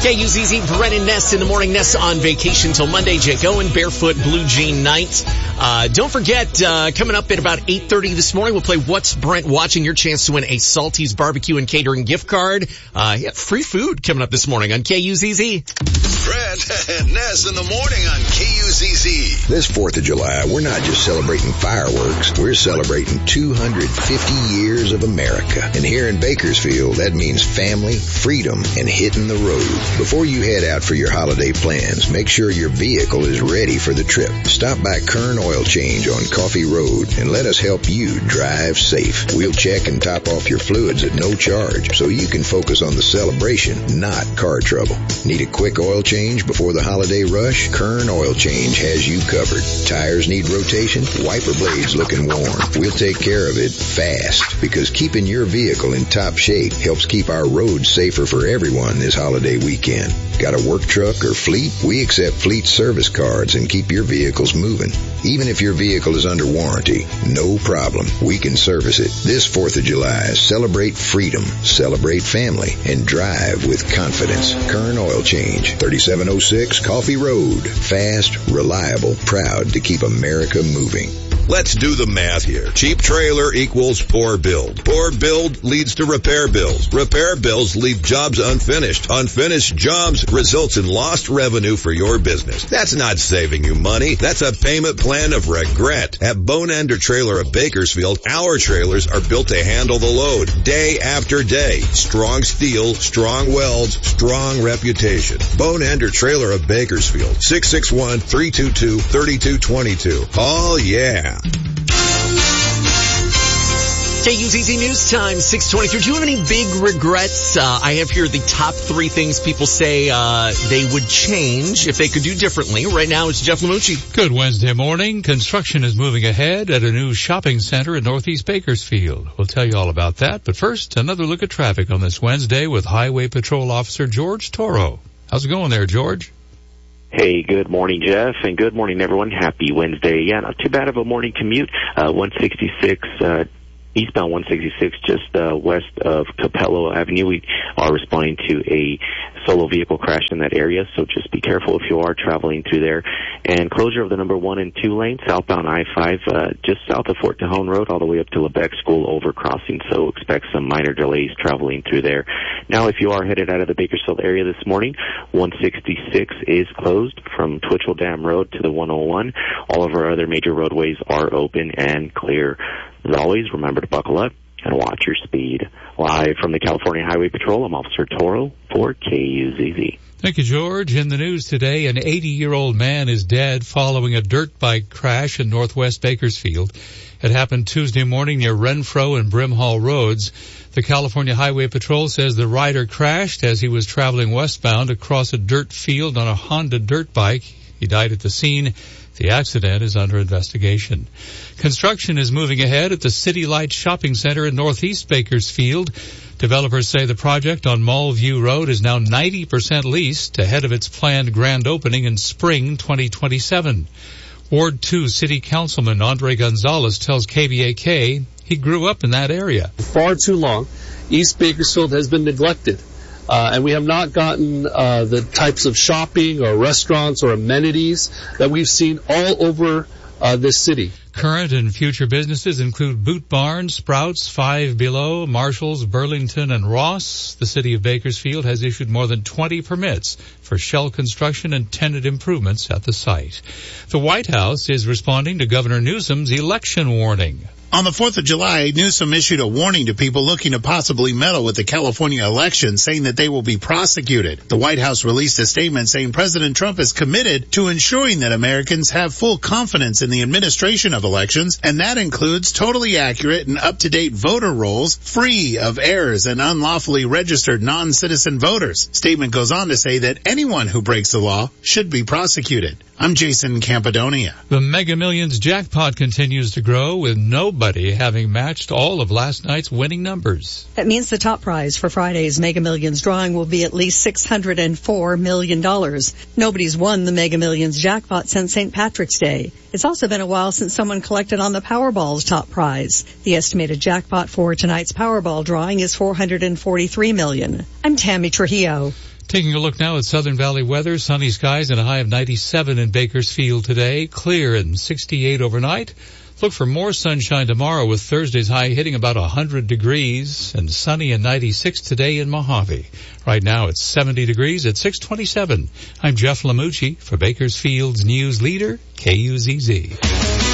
KUZZ, Brett and Ness in the morning. Ness on vacation till Monday. Jake Owen, barefoot blue jean night. Don't forget, coming up at about 8:30 this morning, we'll play What's Brent Watching? Your chance to win a Salty's Barbecue and Catering gift card. Free food coming up this morning on KUZZ. Brett and Ness in the morning on KUZZ. This 4th of July, we're not just celebrating fireworks. We're celebrating 250 years of America. And here in Bakersfield, that means family, freedom, and hitting the road. Before you head out for your holiday plans, make sure your vehicle is ready for the trip. Stop by Kern Oil Change on Coffee Road and let us help you drive safe. We'll check and top off your fluids at no charge so you can focus on the celebration, not car trouble. Need a quick oil change before the holiday rush? Kern Oil Change has you covered. Tires need rotation? Wiper blades looking worn? We'll take care of it fast because keeping your vehicle in top shape helps keep our roads safer for everyone this holiday weekend. Got a work truck or fleet? We accept fleet service cards and keep your vehicles moving. Even if your vehicle is under warranty, no problem. We can service it. This 4th of July, celebrate freedom, celebrate family, and drive with confidence. Kern Oil Change, 3706 Coffee Road. Fast, reliable, proud to keep America moving. Let's do the math here. Cheap trailer equals poor build. Poor build leads to repair bills. Repair bills leave jobs unfinished. Unfinished jobs results in lost revenue for your business. That's not saving you money. That's a payment plan of regret. At Bone Ender Trailer of Bakersfield, our trailers are built to handle the load day after day. Strong steel, strong welds, strong reputation. Bone Ender Trailer of Bakersfield, 661-322-3222. Oh yeah. KUZZ News Time, 6:23. Do you have any big regrets? I have here the top 3 things people say they would change if they could do differently. Right now, it's Jeff Lamucci. Good Wednesday morning. Construction is moving ahead at a new shopping center in Northeast Bakersfield. We'll tell you all about that. But first, another look at traffic on this Wednesday with Highway Patrol Officer George Toro. How's it going there, George? Hey, good morning, Jeff, and good morning, everyone. Happy Wednesday. Yeah, not too bad of a morning commute. 166, eastbound 166, just west of Capello Avenue. We are responding to a solo vehicle crash in that area, so just be careful if you are traveling through there. And closure of the number 1 and 2 lane, southbound I-5, just south of Fort Tejon Road, all the way up to Lebec School overcrossing, so expect some minor delays traveling through there. Now, if you are headed out of the Bakersfield area this morning, 166 is closed from Twitchell Dam Road to the 101. All of our other major roadways are open and clear. As always, remember to buckle up and watch your speed. Live from the California Highway Patrol, I'm Officer Toro for KUZZ. Thank you, George. In the news today, an 80-year-old man is dead following a dirt bike crash in northwest Bakersfield. It happened Tuesday morning near Renfro and Brimhall Roads. The California Highway Patrol says the rider crashed as he was traveling westbound across a dirt field on a Honda dirt bike. He died at the scene. The accident is under investigation. Construction is moving ahead at the City Lights Shopping Center in Northeast Bakersfield. Developers say the project on Mallview Road is now 90% leased ahead of its planned grand opening in spring 2027. Ward 2 City Councilman Andre Gonzalez tells KBAK he grew up in that area. For far too long, East Bakersfield has been neglected. And we have not gotten the types of shopping or restaurants or amenities that we've seen all over this city. Current and future businesses include Boot Barn, Sprouts, Five Below, Marshalls, Burlington, and Ross. The city of Bakersfield has issued more than 20 permits for shell construction and tenant improvements at the site. The White House is responding to Governor Newsom's election warning. On the 4th of July, Newsom issued a warning to people looking to possibly meddle with the California election, saying that they will be prosecuted. The White House released a statement saying President Trump is committed to ensuring that Americans have full confidence in the administration of elections, and that includes totally accurate and up-to-date voter rolls, free of errors and unlawfully registered non-citizen voters. Statement goes on to say that anyone who breaks the law should be prosecuted. I'm Jason Campidonia. The Mega Millions jackpot continues to grow, with nobody having matched all of last night's winning numbers. That means the top prize for Friday's Mega Millions drawing will be at least $604 million. Nobody's won the Mega Millions jackpot since St. Patrick's Day. It's also been a while since someone collected on the Powerball's top prize. The estimated jackpot for tonight's Powerball drawing is $443 million. I'm Tammy Trujillo. Taking a look now at Southern Valley weather, sunny skies and a high of 97 in Bakersfield today, clear and 68 overnight. Look for more sunshine tomorrow with Thursday's high hitting about 100 degrees and sunny and 96 today in Mojave. Right now it's 70 degrees at 6:27. I'm Jeff Lamucci for Bakersfield's news leader, KUZZ.